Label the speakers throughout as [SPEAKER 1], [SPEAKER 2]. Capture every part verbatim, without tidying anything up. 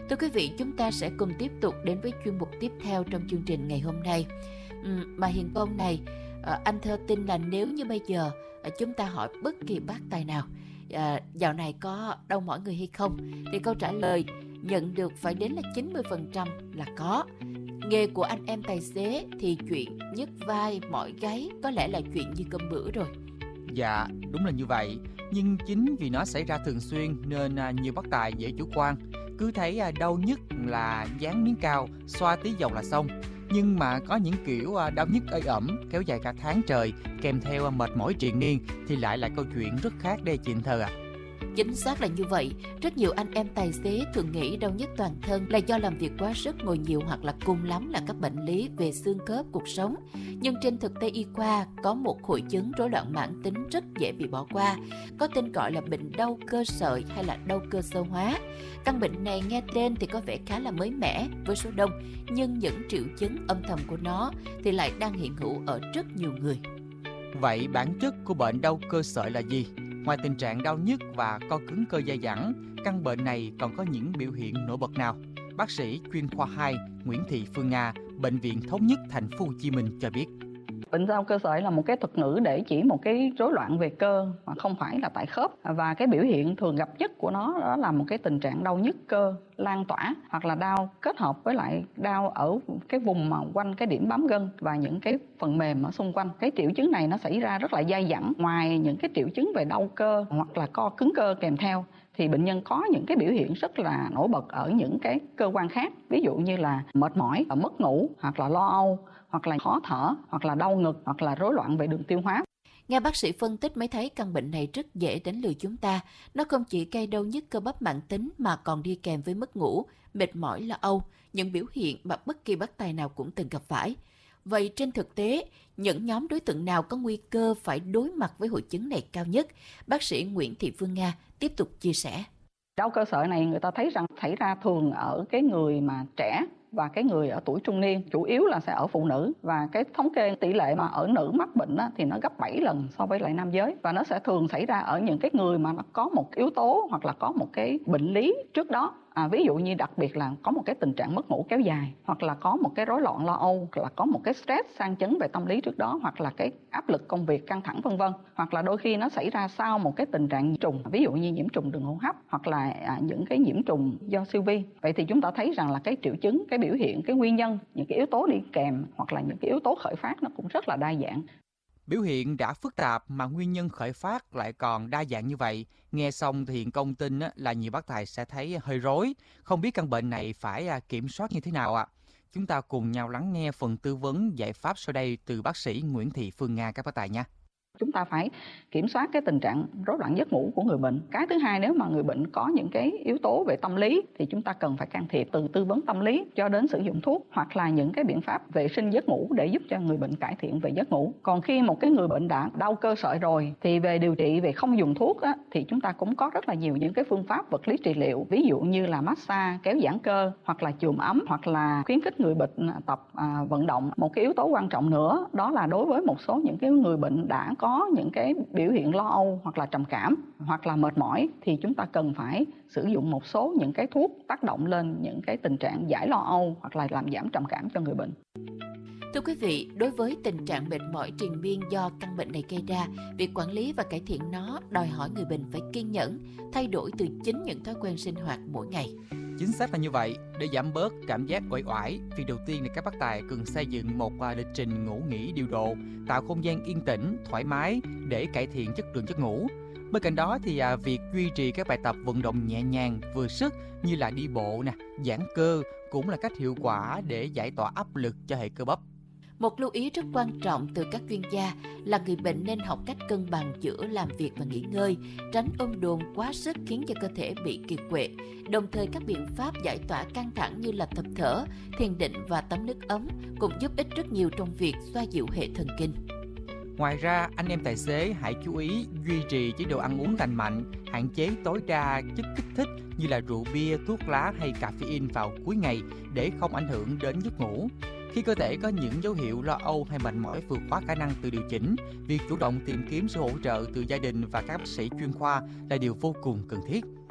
[SPEAKER 1] Thưa quý vị, chúng ta sẽ cùng tiếp tục đến với chuyên mục tiếp theo trong chương trình ngày hôm nay. Uhm, mà Hiền Công này, à, anh Thơ tin là nếu như bây giờ à, chúng ta hỏi bất kỳ bác tài nào à, dạo này có đau mỏi người hay không, thì câu trả lời nhận được phải đến là chín mươi phần trăm là có. Nghề của anh em tài xế thì chuyện nhức vai, mỏi gáy có lẽ là chuyện như cơm bữa rồi.
[SPEAKER 2] Dạ, đúng là như vậy. Nhưng chính vì nó xảy ra thường xuyên nên à, nhiều bác tài dễ chủ quan. Cứ thấy à, đau nhức là dán miếng cao, xoa tí dầu là xong. Nhưng mà có những kiểu à, đau nhức ơi ẩm, kéo dài cả tháng trời, kèm theo à, mệt mỏi triền miên thì lại là câu chuyện rất khác đây chị Thơ ạ. À.
[SPEAKER 1] Chính xác là như vậy. Rất nhiều anh em tài xế thường nghĩ đau nhức toàn thân là do làm việc quá sức, ngồi nhiều hoặc là cùng lắm là các bệnh lý về xương khớp, cuộc sống. Nhưng trên thực tế y khoa có một hội chứng rối loạn mãn tính rất dễ bị bỏ qua, có tên gọi là bệnh đau cơ sợi hay là đau cơ xơ hóa. Căn bệnh này nghe tên thì có vẻ khá là mới mẻ với số đông, nhưng những triệu chứng âm thầm của nó thì lại đang hiện hữu ở rất nhiều người.
[SPEAKER 2] Vậy bản chất của bệnh đau cơ sợi là gì? Ngoài tình trạng đau nhức và co cứng cơ dai dẳng, căn bệnh này còn có những biểu hiện nổi bật nào? Bác sĩ chuyên khoa hai Nguyễn Thị Phương Nga, Bệnh viện Thống nhất Thành phố Hồ Chí Minh cho biết.
[SPEAKER 3] Bệnh đau cơ sợi là một cái thuật ngữ để chỉ một cái rối loạn về cơ mà không phải là tại khớp, và cái biểu hiện thường gặp nhất của nó đó là một cái tình trạng đau nhức cơ lan tỏa, hoặc là đau kết hợp với lại đau ở cái vùng mà quanh cái điểm bám gân và những cái phần mềm ở xung quanh. Cái triệu chứng này nó xảy ra rất là dai dẳng. Ngoài những cái triệu chứng về đau cơ hoặc là co cứng cơ kèm theo thì bệnh nhân có những cái biểu hiện rất là nổi bật ở những cái cơ quan khác, ví dụ như là mệt mỏi, mất ngủ, hoặc là lo âu, hoặc là khó thở, hoặc là đau ngực, hoặc là rối loạn về đường tiêu hóa.
[SPEAKER 1] Nghe bác sĩ phân tích mới thấy căn bệnh này rất dễ đánh lừa chúng ta. Nó không chỉ gây đau nhức cơ bắp mãn tính mà còn đi kèm với mất ngủ, mệt mỏi, lo âu, những biểu hiện mà bất kỳ bác tài nào cũng từng gặp phải. Vậy trên thực tế, những nhóm đối tượng nào có nguy cơ phải đối mặt với hội chứng này cao nhất? Bác sĩ Nguyễn Thị Phương Nga tiếp tục chia sẻ.
[SPEAKER 3] Đau cơ sợi này người ta thấy rằng xảy ra thường ở cái người mà trẻ và cái người ở tuổi trung niên, chủ yếu là sẽ ở phụ nữ, và cái thống kê tỷ lệ mà ở nữ mắc bệnh á, thì nó gấp bảy lần so với lại nam giới, và nó sẽ thường xảy ra ở những cái người mà nó có một yếu tố hoặc là có một cái bệnh lý trước đó. À, ví dụ như đặc biệt là có một cái tình trạng mất ngủ kéo dài, hoặc là có một cái rối loạn lo âu, hoặc là có một cái stress sang chấn về tâm lý trước đó, hoặc là cái áp lực công việc căng thẳng vân vân, hoặc là đôi khi nó xảy ra sau một cái tình trạng nhiễm trùng, ví dụ như nhiễm trùng đường hô hấp, hoặc là à, những cái nhiễm trùng do siêu vi. Vậy thì chúng ta thấy rằng là cái triệu chứng, cái biểu hiện, cái nguyên nhân, những cái yếu tố đi kèm hoặc là những cái yếu tố khởi phát nó cũng rất là đa dạng.
[SPEAKER 2] Biểu hiện đã phức tạp mà nguyên nhân khởi phát lại còn đa dạng như vậy. Nghe xong thì Hiền Công tin là nhiều bác tài sẽ thấy hơi rối, không biết căn bệnh này phải kiểm soát như thế nào ạ. À. Chúng ta cùng nhau lắng nghe phần tư vấn giải pháp sau đây từ bác sĩ Nguyễn Thị Phương Nga các bác tài nha.
[SPEAKER 3] Chúng ta phải kiểm soát cái tình trạng rối loạn giấc ngủ của người bệnh. Cái thứ hai, nếu mà người bệnh có những cái yếu tố về tâm lý thì chúng ta cần phải can thiệp, từ tư vấn tâm lý cho đến sử dụng thuốc hoặc là những cái biện pháp vệ sinh giấc ngủ để giúp cho người bệnh cải thiện về giấc ngủ. Còn khi một cái người bệnh đã đau cơ sợi rồi thì về điều trị, về không dùng thuốc á, thì chúng ta cũng có rất là nhiều những cái phương pháp vật lý trị liệu, ví dụ như là massage, kéo giãn cơ, hoặc là chườm ấm, hoặc là khuyến khích người bệnh tập à, vận động. Một cái yếu tố quan trọng nữa đó là đối với một số những cái người bệnh đã có những cái biểu hiện lo âu hoặc là trầm cảm hoặc là mệt mỏi thì chúng ta cần phải sử dụng một số những cái thuốc tác động lên những cái tình trạng giải lo âu hoặc là làm giảm trầm cảm cho người bệnh.
[SPEAKER 1] Thưa quý vị, đối với tình trạng mệt mỏi triền miên do căn bệnh này gây ra, việc quản lý và cải thiện nó đòi hỏi người bệnh phải kiên nhẫn, thay đổi từ chính những thói quen sinh hoạt mỗi ngày.
[SPEAKER 2] Chính xác là như vậy. Để giảm bớt cảm giác uể oải, việc đầu tiên là các bác tài cần xây dựng một lịch trình ngủ nghỉ điều độ, tạo không gian yên tĩnh, thoải mái để cải thiện chất lượng giấc ngủ. Bên cạnh đó thì à, việc duy trì các bài tập vận động nhẹ nhàng, vừa sức như là đi bộ, nè, giãn cơ cũng là cách hiệu quả để giải tỏa áp lực cho hệ cơ bắp.
[SPEAKER 1] Một lưu ý rất quan trọng từ các chuyên gia là người bệnh nên học cách cân bằng giữa làm việc và nghỉ ngơi, tránh ôm đồm quá sức khiến cho cơ thể bị kiệt quệ. Đồng thời các biện pháp giải tỏa căng thẳng như là tập thở, thiền định và tắm nước ấm cũng giúp ích rất nhiều trong việc xoa dịu hệ thần kinh.
[SPEAKER 2] Ngoài ra, anh em tài xế hãy chú ý duy trì chế độ ăn uống lành mạnh, hạn chế tối đa chất kích thích như là rượu bia, thuốc lá hay caffeine vào cuối ngày để không ảnh hưởng đến giấc ngủ. Khi cơ thể có những dấu hiệu lo âu hay mệt mỏi vượt quá khả năng tự điều chỉnh, việc chủ động tìm kiếm sự hỗ trợ từ gia đình và các bác sĩ chuyên khoa là điều vô cùng cần thiết.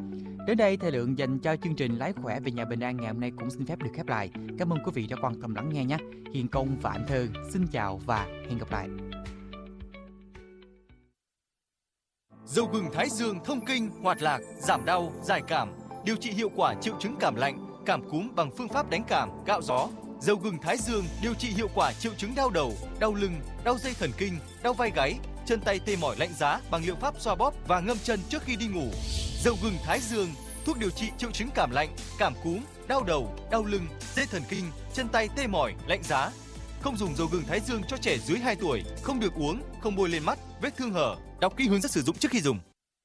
[SPEAKER 2] Đến đây, thời lượng dành cho chương trình Lái khỏe về nhà bình an ngày hôm nay cũng xin phép được khép lại. Cảm ơn quý vị đã quan tâm lắng nghe nhé. Hiền Công và Anh Thơ xin chào và hẹn gặp lại.
[SPEAKER 4] Dầu gừng Thái Dương thông kinh, hoạt lạc, giảm đau, giải cảm, điều trị hiệu quả triệu chứng cảm lạnh, cảm cúm bằng phương pháp đánh cảm, gạo gió. Dầu gừng Thái Dương điều trị hiệu quả triệu chứng đau đầu, đau lưng, đau dây thần kinh, đau vai gáy, chân tay tê mỏi lạnh giá bằng liệu pháp xoa bóp và ngâm chân trước khi đi ngủ. Dầu gừng Thái Dương, thuốc điều trị triệu chứng cảm lạnh, cảm cúm, đau đầu, đau lưng, dây thần kinh, chân tay tê mỏi, lạnh giá. Không dùng dầu gừng Thái Dương cho trẻ dưới hai tuổi, không được uống, không bôi lên mắt, vết thương hở. Đọc kỹ hướng dẫn sử dụng trước khi dùng.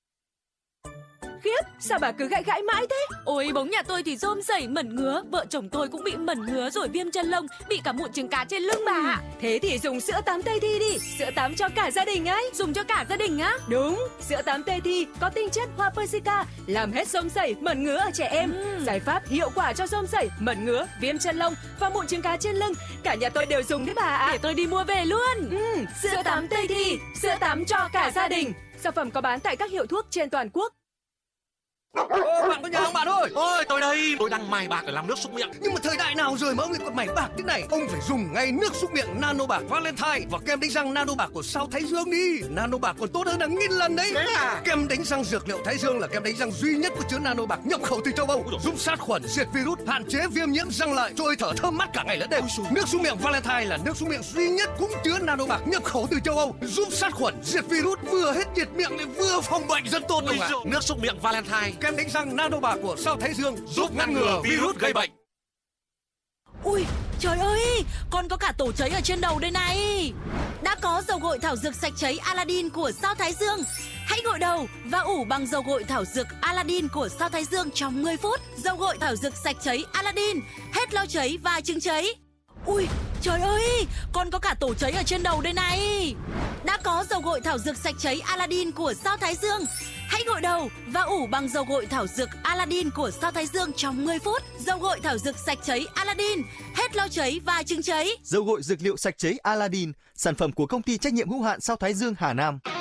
[SPEAKER 5] Khiếp, sao bà cứ gãi gãi mãi thế? Ôi, bóng nhà tôi thì rôm rẩy mẩn ngứa, vợ chồng tôi cũng bị mẩn ngứa rồi viêm chân lông, bị cả mụn trứng cá trên lưng bà ạ. Thế thì dùng sữa tắm Tây Thi đi, sữa tắm cho cả gia đình ấy. Dùng cho cả gia đình á? Đúng, sữa tắm Tây Thi có tinh chất hoa persica, làm hết rôm rẩy, mẩn ngứa ở trẻ em. Ừ. Giải pháp hiệu quả cho rôm rẩy, mẩn ngứa, viêm chân lông và mụn trứng cá trên lưng. Cả nhà tôi đều dùng đấy bà ạ. Để tôi đi mua về luôn. Ừ, sữa tắm Tây Thi, sữa tắm cho cả gia đình. Sản phẩm có bán tại các hiệu thuốc trên toàn quốc.
[SPEAKER 6] Ô, bạn có nhà không bạn ơi? Ôi, tôi đây, tôi đang mài bạc để làm nước súc miệng. Nhưng mà thời đại nào rồi mà ông lại còn mài bạc thế này? Ông phải dùng ngay nước súc miệng Nano Bạc Valentine và kem đánh răng Nano Bạc của Sao Thái Dương đi. Nano Bạc còn tốt hơn hàng nghìn lần đấy. À? Kem đánh răng dược liệu Thái Dương là kem đánh răng duy nhất có chứa Nano Bạc nhập khẩu từ châu Âu, giúp sát khuẩn, diệt virus, hạn chế viêm nhiễm răng lợi, trôi thở thơm mát cả ngày lẫn đêm. Nước súc miệng Valentine là nước súc miệng duy nhất cũng chứa Nano Bạc nhập khẩu từ châu Âu, giúp sát khuẩn, diệt virus, vừa hết nhiệt miệng lại vừa phòng bệnh rất tốt đúng không ạ? Nước súc miệng Valentine, kem đánh răng Nano Bạc của Sao Thái Dương giúp ngăn ngừa virus gây bệnh.
[SPEAKER 7] Ui, trời ơi, con có cả tổ cháy ở trên đầu đây này. Đã có dầu gội thảo dược sạch cháy Aladdin của Sao Thái Dương. Hãy gội đầu và ủ bằng dầu gội thảo dược Aladdin của Sao Thái Dương trong mười phút. Dầu gội thảo dược sạch cháy Aladdin, hết lau cháy và chứng cháy. Ui, trời ơi, con có cả tổ cháy ở trên đầu đây này. Đã có dầu gội thảo dược sạch cháy Aladdin của Sao Thái Dương. Hãy gội đầu và ủ bằng dầu gội thảo dược Aladdin của Sao Thái Dương trong mười phút. Dầu gội thảo dược sạch cháy Aladdin, hết lau cháy và chứng cháy.
[SPEAKER 4] Dầu gội dược liệu sạch cháy Aladdin, sản phẩm của công ty trách nhiệm hữu hạn Sao Thái Dương Hà Nam.